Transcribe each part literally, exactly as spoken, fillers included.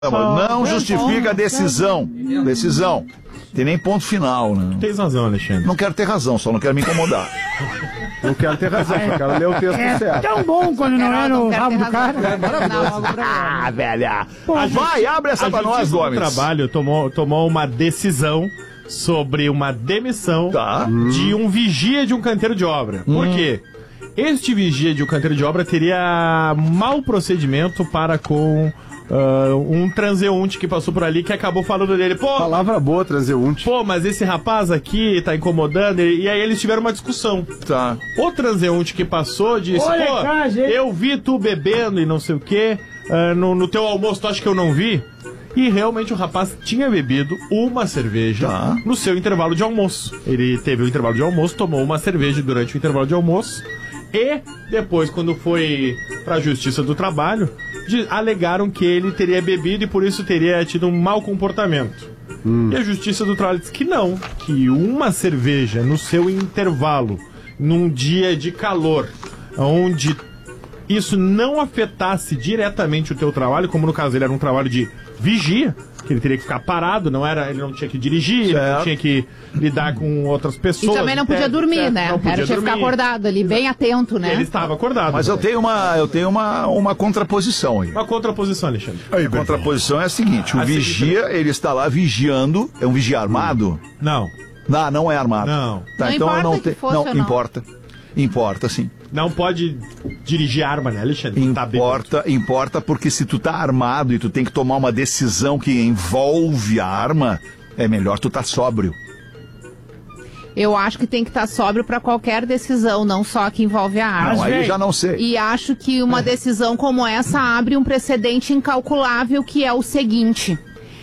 Não justifica a decisão. Decisão. Tem nem ponto final, né? Tem razão, Alexandre. Não quero ter razão, só não quero me incomodar. Não quero ter razão, só quero ler o texto É certo. tão bom quando não é no rabo do cara. Ah, velha. Vai, abre essa pra nós, Gomes. O trabalho tomou, tomou uma decisão sobre uma demissão Tá. de um vigia de um canteiro de obra. Por Hum. quê? Este vigia de um canteiro de obra teria mau procedimento para com uh, um transeunte que passou por ali, que acabou falando dele, pô, Palavra boa, transeunte. pô, mas esse rapaz aqui tá incomodando, e, e aí eles tiveram uma discussão. Tá. O transeunte que passou disse, Olha, pô, casa, hein? eu vi tu bebendo e não sei o quê, uh, no, no teu almoço tu acha que eu não vi? E realmente o rapaz tinha bebido uma cerveja Tá. no seu intervalo de almoço. Ele teve o intervalo de almoço, tomou uma cerveja durante o intervalo de almoço. E depois, quando foi pra Justiça do Trabalho, de, alegaram que ele teria bebido e por isso teria tido um mau comportamento. Hum. E a Justiça do Trabalho disse que não, que uma cerveja no seu intervalo, num dia de calor, onde isso não afetasse diretamente o teu trabalho, como no caso ele era um trabalho de vigia, que ele teria que ficar parado, não era, ele não tinha que dirigir, ele não tinha que lidar com outras E pessoas. também não podia certo, dormir, certo, né? não podia Era tinha que ficar dormir. acordado ali, bem atento, né? Ele estava acordado. Mas eu tenho uma, eu tenho uma, uma contraposição aí. Uma contraposição, Alexandre. A contraposição é a seguinte: o A vigia, ele está lá vigiando. É um vigia armado? Não. Não, não é armado. Não. Tá, Não então eu importa não que tenho. fosse Não, ou não. importa. Importa, sim. Não pode dirigir arma, né, Alexandre? Tá bêbado. Importa, importa, porque se tu tá armado e tu tem que tomar uma decisão que envolve a arma, é melhor tu tá sóbrio. Eu acho que tem que estar sóbrio para qualquer decisão, não só que envolve a arma. Não, aí velho, já não sei. E acho que uma decisão como essa abre um precedente incalculável, que é o seguinte: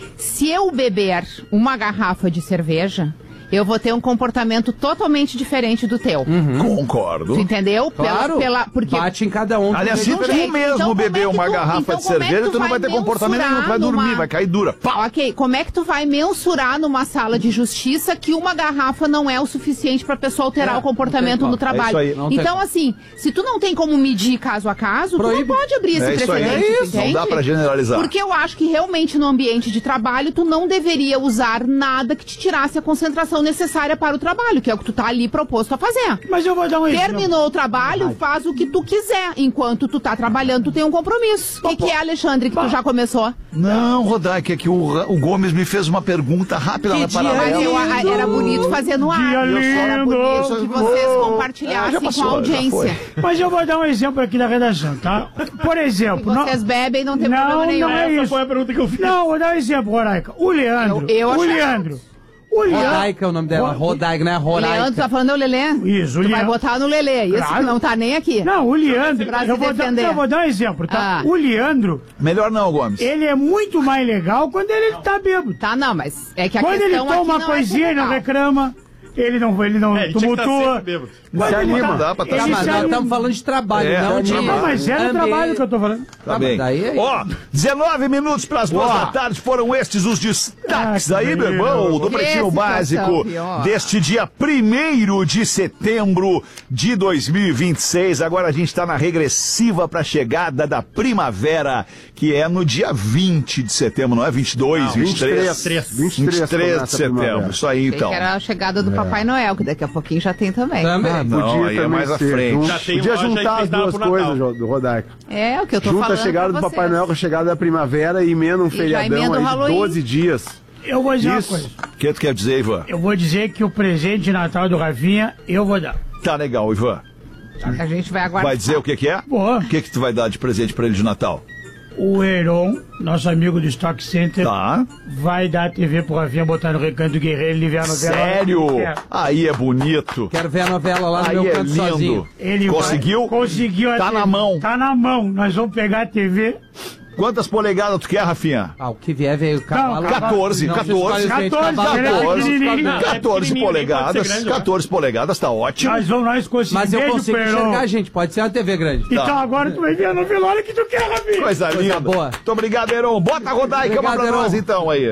se eu beber uma garrafa de cerveja, eu vou ter um comportamento totalmente diferente do teu. Concordo. Tu entendeu? Claro, Pela, porque bate em cada um. Aliás, se Não, tu gente, mesmo então como beber é que uma tu- garrafa então de como é que cerveja, tu tu não vai vai ter comportamento nenhum, tu vai mensurar dormir, numa- vai cair dura. Pá! Ok, como é que tu vai mensurar numa sala de justiça que uma garrafa não é o suficiente pra pessoa alterar É, o comportamento não tem no como. trabalho? É isso aí, não tem Então, como. assim, se tu não tem como medir caso a caso, Proíbe. tu não pode abrir esse É isso aí, precedente, é tu isso, não entende? dá pra generalizar. Porque eu acho que realmente no ambiente de trabalho tu não deveria usar nada que te tirasse a concentração necessária para o trabalho, que é o que tu tá ali proposto a fazer. Mas eu vou dar um exemplo. Terminou o trabalho, faz o que tu quiser. Enquanto tu tá trabalhando, tu tem um compromisso. O que, que é, Alexandre, que tu já começou? Não, Rodaica, é que o, o Gomes me fez uma pergunta rápida Que na dia paralela. Mas eu, a- era bonito fazer no ar. Dia Era lindo. bonito que vocês Ah, compartilhassem já com passou, a já audiência. foi. Mas eu vou dar um exemplo aqui da redação, tá? Por exemplo... não- Vocês bebem, não tem Não, problema nenhum. não é Essa isso. foi a pergunta que eu fiz. Não, vou dar um exemplo, Rodaica. O Leandro. Eu- eu o acho- Leandro. O Leandro. Rodaica é o nome dela. Rodaica, não é O Leandro Rodaica. tá falando é o Lelê? Isso, o Tu vai Leandro. botar no Lelê, isso Claro. que não tá nem aqui. Não, o Leandro. Pra se Eu vou, dar, defender. eu vou dar um exemplo, tá? Ah. O Leandro, Melhor não, Gomes. ele é muito mais legal quando ele tá bêbado. Tá, não, mas é que a Quando ele questão toma aqui uma não coisinha, é ele não cultural. reclama. Ele não, ele não É, ele tinha que tá tumultua. sempre bêbado. Quando Se ele anima. tá- Dá pra tá ele Tá, mas se nós anima. estamos falando de trabalho, É, não tá de... bom. Não, mas é no ambiente. trabalho que eu tô falando. Tá Ah, bem. mas daí é- Ó, dezenove minutos para as duas Ó. da tarde foram estes os destaques Ah, aí, que meu irmão, beleza. do Que Pretinho situação Básico pior. deste dia primeiro de setembro de dois mil e vinte e seis. Agora a gente está na regressiva para a chegada da primavera, que é no dia vinte de setembro, não é? vinte e dois, Não, vinte e três. vinte e três. vinte e três vinte e três de começa a setembro. primavera. Isso aí, Achei então. que era a chegada do Papai Noel, que daqui a pouquinho já tem também. Também. Ah, não, Podia aí é também mais à ser. frente. Jun- Já tem Podia loja juntar as enfeitada duas pro Natal. coisas, Jo- do Rodaica. É, o que eu tô Junta a falando chegada pra do Papai vocês. Noel com a chegada da primavera e emenda um já feriadão emenda o aí de Halloween. doze dias. Eu vou dizer Isso. uma coisa. O que tu quer dizer, Ivan? Eu vou dizer que o presente de Natal do Rafinha, eu vou dar. Tá legal, Ivan. A gente vai aguardar. Vai dizer o que que é? Boa. O que que tu vai dar de presente para ele de Natal? O Heron, nosso amigo do Stock Center, Tá. vai dar a T V pro Rafinha botar no Recanto Guerreiro e ver a novela. Sério? É. Aí é bonito. Quero ver a novela lá no Aí meu é canto lindo. sozinho. Ele Conseguiu? vai- Conseguiu. a Tá T V. na mão. Tá na mão. Nós vamos pegar a T V. Quantas polegadas tu quer, Rafinha? Ah, o que vier veio o cavalo. quatorze, Não se quatorze. escolhe o jeito, quatorze, cavalo. ele é quatorze, pequenininho. Não, é quatorze pequenininho, polegadas, pode ser grande, né? quatorze polegadas, tá ótimo. Nós vamos, nós conseguimos. Mas eu beijo consigo pro Heron. enxergar, gente. Pode ser uma T V grande. Então agora tu vai ver a novela. Olha o que tu quer, Rafinha. Coisa linda. boa. Muito obrigado, Heron. Bota a Rodaica Obrigado, pra nós Heron. então aí.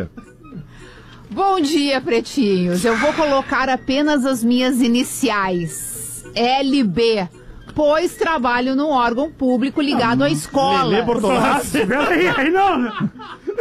Bom dia, pretinhos. Eu vou colocar apenas as minhas iniciais. L B. Pois trabalho num órgão público ligado à escola. Lelê Bortolassi. Peraí, aí não.